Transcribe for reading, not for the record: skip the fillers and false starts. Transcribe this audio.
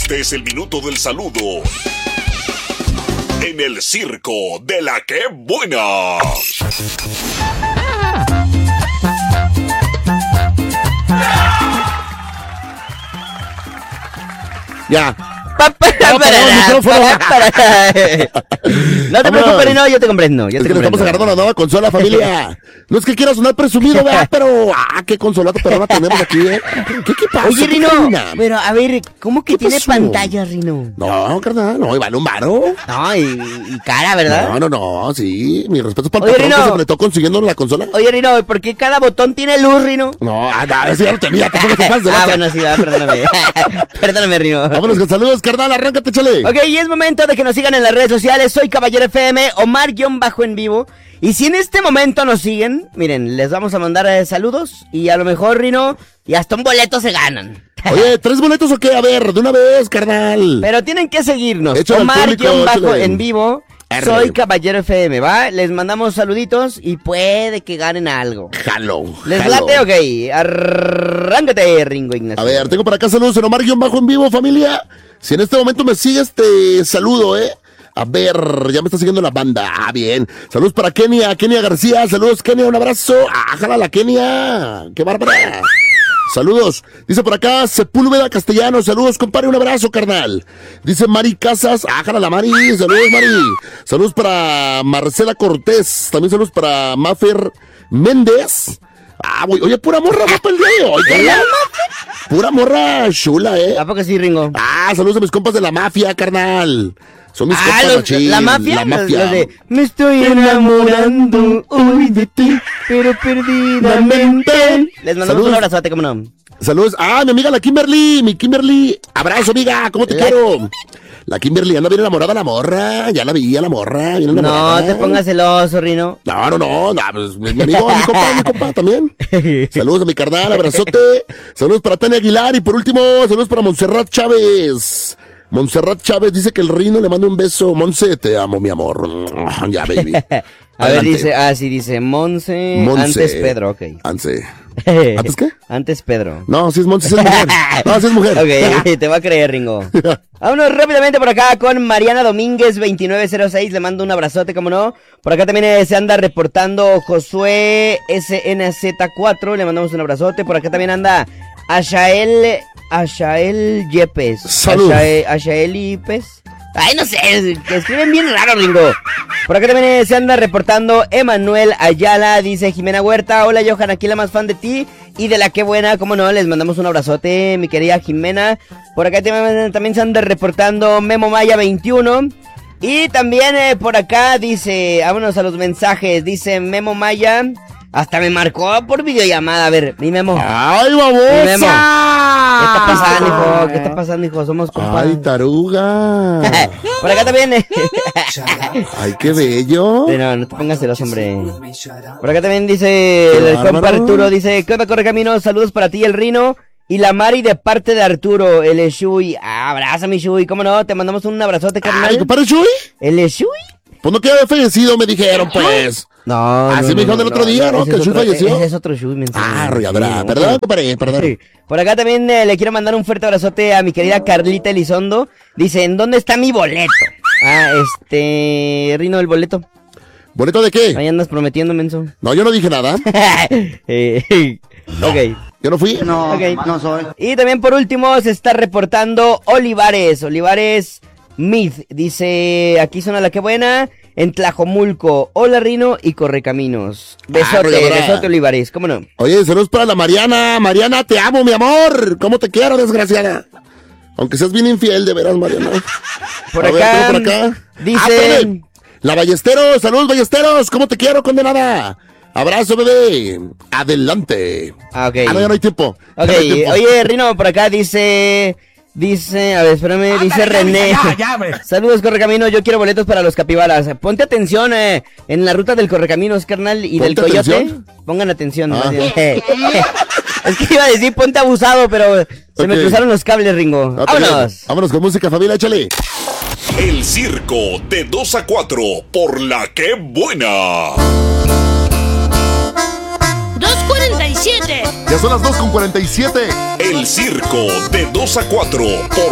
Este es el minuto del saludo en el circo de la que buena. Ya. No te preocupes, Rino, yo te comprendo. Es que le estamos agarrando la nueva consola, familia. No es que quiera sonar presumido, ¿verdad? Pero, qué consolata perrona tenemos aquí, ¿eh? ¿Qué pasa? Oye, Rino, pero a ver, ¿cómo que tiene pantalla, Rino? No, carnal, no, y vale un varo. No, y cara, ¿verdad? No, sí. Mi respeto para el patrón que se apretó consiguiendo la consola. Oye, Rino, ¿por qué cada botón tiene luz, Rino? No, ese ya lo tenía, tampoco te pases de lanza. Bueno, sí, perdóname. Perdóname, Rino. Vámonos con saludos, carnal, arráncate, chale. Ok, y es momento de que nos sigan en las redes sociales. Soy Caballero FM, Omar-en vivo. Y si en este momento nos siguen, miren, les vamos a mandar saludos. Y a lo mejor, Rino, y hasta un boleto se ganan. Oye, ¿3 boletos o qué? A ver, de una vez, carnal. Pero tienen que seguirnos. Omar-en vivo. Soy Caballero FM, ¿va? Les mandamos saluditos y puede que ganen algo. Jalo. ¿Les late? Ok, arráncate, Ringo Ignacio. A ver, tengo por acá saludos en Omar-en vivo, familia. Si en este momento me sigues, te saludo, ¿eh? A ver, ya me está siguiendo la banda. Bien. Saludos para Kenia García. Saludos, Kenia, un abrazo. Jala la Kenia. ¡Qué bárbara! Saludos. Dice por acá Sepúlveda Castellano. Saludos, compadre, un abrazo, carnal. Dice Mari Casas. Jala la Mari. Saludos, Mari. Saludos para Marcela Cortés. También saludos para Mafer Méndez. Oye, pura morra guapa el día de hoy, carnal. Pura morra chula, ¿eh? ¿A poco sí, Ringo? Saludos a mis compas de la mafia, carnal. Son mis compas, ¿la mafia? La mafia. Los de, me estoy enamorando hoy de ti, pero perdidamente. Les mandamos un abrazote, ¿cómo no? Saludos. Mi amiga la Kimberly, mi Kimberly. Abrazo, amiga, ¿cómo te quiero? La Kimberly anda bien enamorada la morra. Ya la vi a la morra. Bien enamorada. No te pongas celoso, Rino. No, pues mi amigo, mi compa también. Saludos a mi carnal, abrazote. Saludos para Tania Aguilar y por último, saludos para Montserrat Chávez. Montserrat Chávez dice que el Rino le manda un beso. Monse, te amo, mi amor. Ya, baby. A ver, dice Monse. Antes Pedro, ok. ¿Antes qué? Antes Pedro. No, si es Monse, si es mujer. No, si es mujer. Ok, te va a creer, Ringo. Vámonos rápidamente por acá con Mariana Domínguez 2906. Le mando un abrazote, como no. Por acá también se anda reportando Josué SNZ4. Le mandamos un abrazote. Por acá también anda Ashael Yepes. Salud. Ashael Yepes. Ay, no sé, que escriben bien raro, Ringo. Por acá también se anda reportando Emanuel Ayala, dice Jimena Huerta. Hola, Johan, aquí la más fan de ti y de la que buena, cómo no, les mandamos un abrazote, mi querida Jimena. Por acá también se anda reportando Memo Maya 21. Y también por acá dice, vámonos a los mensajes, dice Memo Maya. Hasta me marcó por videollamada. A ver, mi Memo. ¡Ay, babosa! Mi Memo. ¿Qué está pasando, hijo? ¿Qué está pasando, hijo? Somos compadres. ¡Ay, taruga! Por acá también. ¡Ay, qué bello! Pero no te pongas celoso, hombre. Por acá también dice el compa Arturo. Dice, ¿qué onda, Correcaminos? Saludos para ti, el Rino. Y la Mari de parte de Arturo, el Shui. Abraza, mi Shui. ¿Cómo no? Te mandamos un abrazote, carnal. ¿Ay, compadre Shui? ¿El Shui? Pues no queda fallecido, me dijeron, pues. No, así me dijeron el otro día, ¿no? Que el Shui falleció. Ese es otro Shui, arrolladora. Perdón, compadre, perdón. Sí. Por acá también le quiero mandar un fuerte abrazote a mi querida Carlita Elizondo. Dice, ¿en dónde está mi boleto? Rino, el boleto. ¿Boleto de qué? Ahí andas prometiendo, menso. No, yo no dije nada. No. Ok. ¿Yo no fui? No, okay. No soy. Y también por último se está reportando Olivares Mid. Dice, aquí suena la que buena. En Tlajomulco. Hola, Rino y Correcaminos. Besote, Olivares, ¿cómo no? Oye, saludos para la Mariana. Mariana, te amo, mi amor. ¿Cómo te quiero, desgraciada? Aunque seas bien infiel, de veras, Mariana. Por acá. Dice... La Ballesteros, saludos, Ballesteros. ¿Cómo te quiero, condenada? Abrazo, bebé. Adelante. Ok. No, ya no hay tiempo. Ok, oye, Rino, por acá dice, a ver, espérame, dice René. Ya, saludos, Correcaminos, yo quiero boletos para los capibaras. Ponte atención en la ruta del Correcaminos, carnal, y del Coyote. Atención. Pongan atención. Es que iba a decir ponte abusado, pero se me cruzaron los cables, Ringo. Vámonos. Vámonos con música, familia, échale. El circo de 2 a 4 por la que buena. 2:47. Ya son las 2:47. El circo de 2 a 4 por